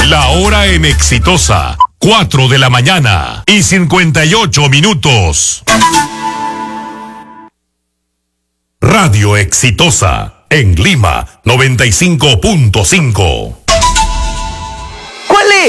La hora en Exitosa, 4 de la mañana y 58 minutos. Radio Exitosa, en Lima, 95.5.